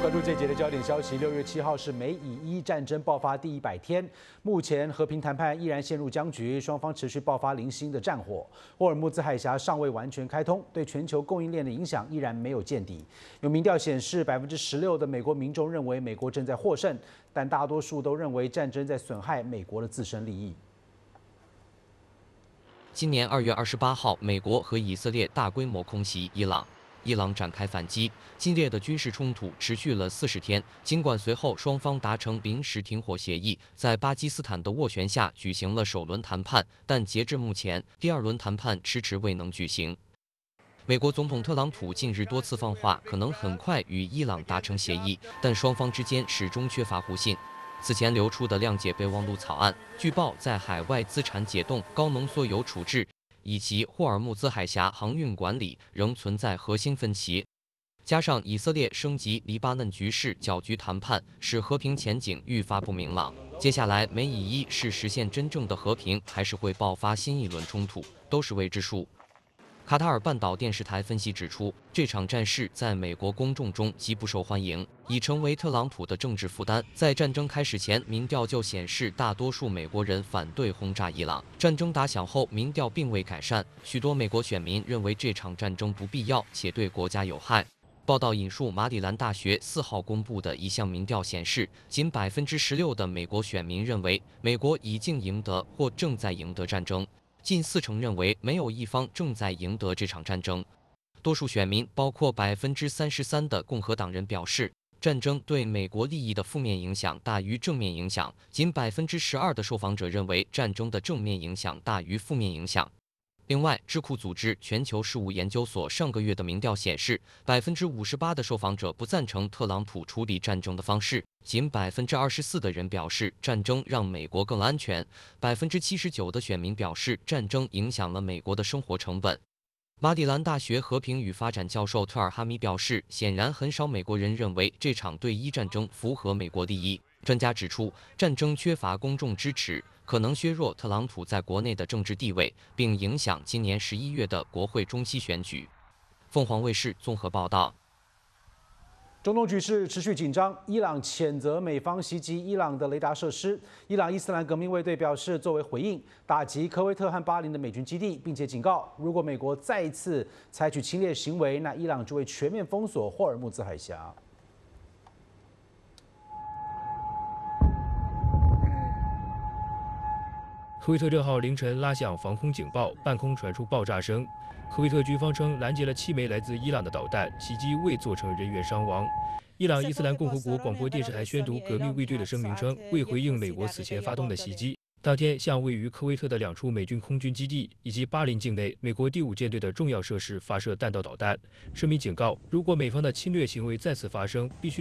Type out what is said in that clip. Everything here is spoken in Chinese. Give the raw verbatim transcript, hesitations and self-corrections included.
关注这节的焦点消息，六月七号是美以伊战争爆发第一百天，目前和平谈判依然陷入僵局，双方持续爆发零星的战火。霍尔木兹海峡尚未完全开通，对全球供应链的影响依然没有见底。有民调显示，百分之十六的美国民众认为美国正在获胜，但大多数都认为战争在损害美国的自身利益。 今年二月二十八号，美国和以色列大规模空袭伊朗，伊朗展开反击，激烈的军事冲突持续了四十天。尽管随后双方达成临时停火协议，在巴基斯坦的斡旋下举行了首轮谈判，但截至目前，第二轮谈判迟迟未能举行。美国总统特朗普近日多次放话，可能很快与伊朗达成协议，但双方之间始终缺乏互信。 此前流出的谅解备忘录草案，据报在海外资产解冻、高浓缩铀处置以及霍尔木兹海峡航运管理仍存在核心分歧。加上以色列升级黎巴嫩局势搅局谈判，使和平前景愈发不明朗。接下来，美以伊是实现真正的和平，还是会爆发新一轮冲突，都是未知数。 卡塔尔半岛电视台分析指出，这场战事在美国公众中极不受欢迎，已成为特朗普的政治负担。在战争开始前，民调就显示大多数美国人反对轰炸伊朗。战争打响后，民调并未改善，许多美国选民认为这场战争不必要且对国家有害。报道引述马里兰大学四号公布的一项民调显示，仅百分之十六的美国选民认为美国已经赢得或正在赢得战争。 近四成认为没有一方正在赢得这场战争，多数选民，包括百分之三十三的共和党人表示，战争对美国利益的负面影响大于正面影响。仅百分之十二的受访者认为战争的正面影响大于负面影响。另外，智库组织全球事务研究所上个月的民调显示，百分之五十八的受访者不赞成特朗普处理战争的方式。 仅百分之二十四的人表示战争让美国更安全，百分之七十九的选民表示战争影响了美国的生活成本。马里兰大学和平与发展教授特尔哈米表示，显然很少美国人认为这场对伊战争符合美国利益。专家指出，战争缺乏公众支持，可能削弱特朗普在国内的政治地位，并影响今年十一月的国会中期选举。凤凰卫视综合报道。 中东局势持续紧张，伊朗谴责美方袭击伊朗的雷达设施。伊朗伊斯兰革命卫队表示，作为回应，打击科威特和巴林的美军基地，并且警告，如果美国再一次采取侵略行为，那伊朗就会全面封锁霍尔木兹海峡。 科威特六号凌晨拉响防空警报，半空传出爆炸声。 科威特军方称拦截了七枚来自伊朗的导弹，袭击未造成人员伤亡。伊朗伊斯兰共和国广播电视台宣读革命卫队的声明称，为回应美国此前发动的袭击，当天向位于科威特的两处美军空军基地以及巴林境内美国第五舰队的重要设施发射弹道导弹。声明警告，如果美方的侵略行为再次发生，必须。